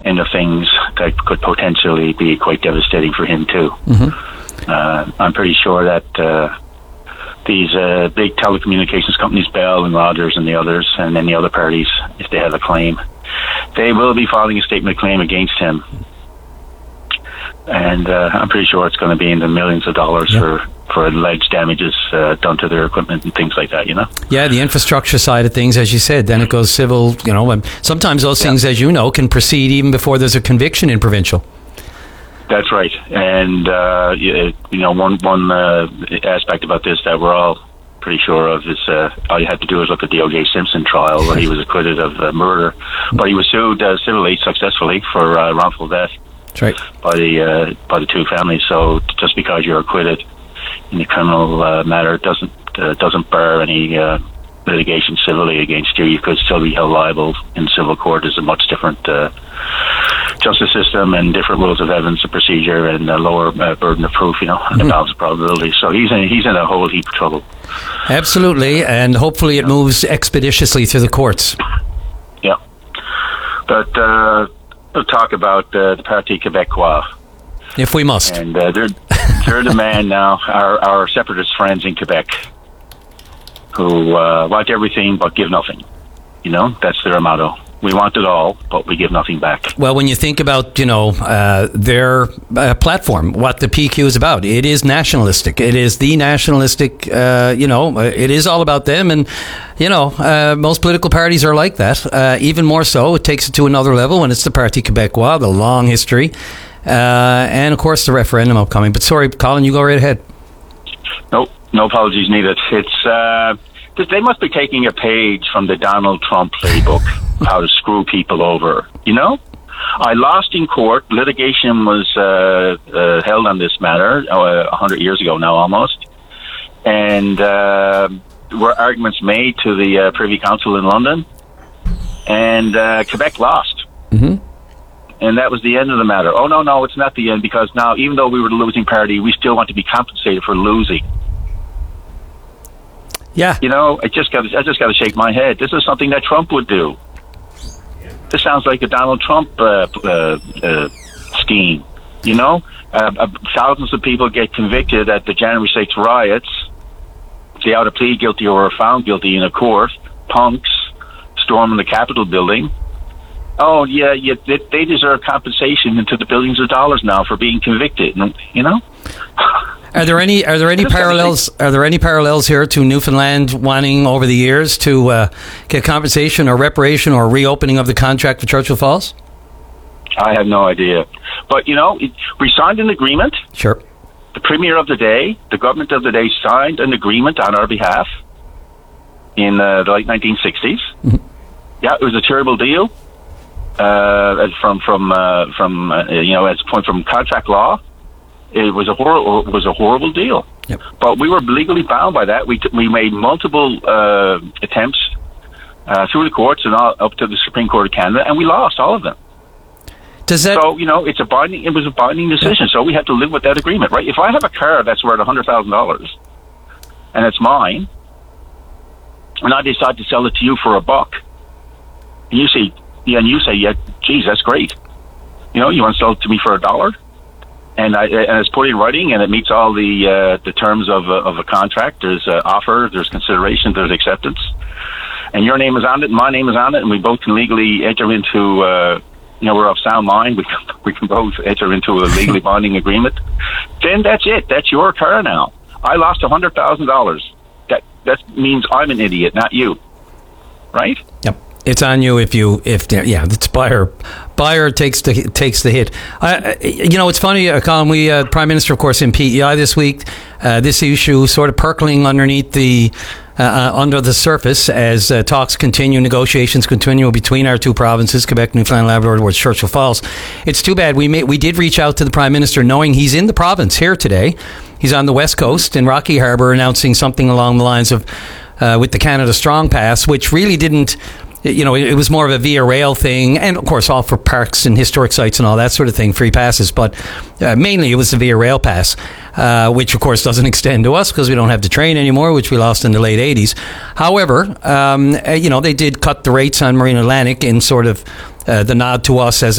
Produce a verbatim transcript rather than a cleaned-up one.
end of things that could potentially be quite devastating for him too. Mm-hmm. Uh, I'm pretty sure that uh, these uh, big telecommunications companies, Bell and Rogers and the others, and any other parties, if they have a claim, they will be filing a statement of claim against him. And uh, I'm pretty sure it's going to be in the millions of dollars yep. for, for alleged damages uh, done to their equipment and things like that, you know? Yeah, the infrastructure side of things, as you said, then it goes civil, you know, and sometimes those yeah. things, as you know, can proceed even before there's a conviction in provincial. That's right. And, uh, you, you know, one, one uh, aspect about this that we're all pretty sure of is uh, all you have to do is look at the O J Simpson trial where he was acquitted of uh, murder, but he was sued uh, civilly, successfully for uh, wrongful death. That's right. By the uh, by the two families. So just because you're acquitted in a criminal uh, matter doesn't uh, doesn't bar any uh, litigation civilly against you. You could still be held liable in civil court. There's a much different uh, justice system and different rules of evidence and procedure and a lower uh, burden of proof, you know, and mm-hmm. the balance of probability. So he's in, he's in a whole heap of trouble. Absolutely, and hopefully it yeah. moves expeditiously through the courts. Yeah, but. Uh, We'll talk about uh, the Parti Québécois. If we must. And uh, they're, they're the man now, our, our separatist friends in Quebec, who uh, want everything but give nothing. You know, that's their motto. We want it all, but we give nothing back. Well, when you think about, you know, uh, their uh, platform, what the P Q is about, it is nationalistic. It is the nationalistic, uh, you know, it is all about them. And, you know, uh, most political parties are like that. Uh, even more so, it takes it to another level when it's the Parti Québécois, the long history. Uh, and, of course, the referendum upcoming. But sorry, Colin, you go right ahead. No, no apologies needed. It's... Uh, They must be taking a page from the Donald Trump playbook, how to screw people over. You know, I lost in court. Litigation was uh, uh, held on this matter uh, a hundred years ago now, almost, and uh, were arguments made to the uh, Privy Council in London, and uh, Quebec lost. Mm-hmm. And that was the end of the matter. Oh no, no, it's not the end, because now, even though we were the losing party, we still want to be compensated for losing. Yeah, you know, I just got I just got to shake my head. This is something that Trump would do. This sounds like a Donald Trump uh, uh, uh, scheme. You know, uh, uh, thousands of people get convicted at the January sixth riots. They either plead guilty or are found guilty in a court. Punks storming the Capitol building. Oh yeah, yeah, they, they deserve compensation into the billions of dollars now for being convicted. You know. Are there any are there any parallels are there any parallels here to Newfoundland wanting over the years to uh, get compensation or reparation or reopening of the contract for Churchill Falls? I have no idea. But, you know, it, we signed an agreement. Sure. The Premier of the day, the government of the day signed an agreement on our behalf in uh, the late nineteen sixties. Mm-hmm. Yeah, it was a terrible deal uh, from, from, uh, from uh, you know, as a point from contract law. It was a hor- was a horrible deal, yep. But we were legally bound by that. We t- we made multiple uh, attempts uh, through the courts and all, up to the Supreme Court of Canada, and we lost all of them. Does that? So you know, it's a binding. It was a binding decision. So we have to live with that agreement, right? If I have a car that's worth a hundred thousand dollars, and it's mine, and I decide to sell it to you for a buck, and you say, yeah, and you say, yeah, geez, that's great. You know, you want to sell it to me for a dollar? And, I, and it's put in writing, and it meets all the uh, the terms of a, of a contract. There's uh, offer, there's consideration, there's acceptance, and your name is on it, and my name is on it, and we both can legally enter into. Uh, you know, we're of sound mind. We can we can both enter into a legally binding agreement. Then that's it. That's your car now. I lost a hundred thousand dollars. That that means I'm an idiot, not you. Right? Yep. It's on you if you if yeah. It's buyer buyer takes the takes the hit. Uh, you know, it's funny, uh, Colin. We uh, Prime Minister, of course, in P E I this week. Uh, this issue sort of percolating underneath the uh, uh, under the surface as uh, talks continue, negotiations continue between our two provinces, Quebec, Newfoundland, Labrador, towards Churchill Falls. It's too bad we may, we did reach out to the Prime Minister, knowing he's in the province here today. He's on the West Coast in Rocky Harbour, announcing something along the lines of uh, with the Canada Strong Pass, which really didn't. You know, it was more of a via rail thing, and of course, all for parks and historic sites and all that sort of thing, free passes. But uh, mainly, it was the via rail pass, uh, which of course doesn't extend to us because we don't have the train anymore, which we lost in the late eighties. However, um, you know, they did cut the rates on Marine Atlantic in sort of uh, the nod to us as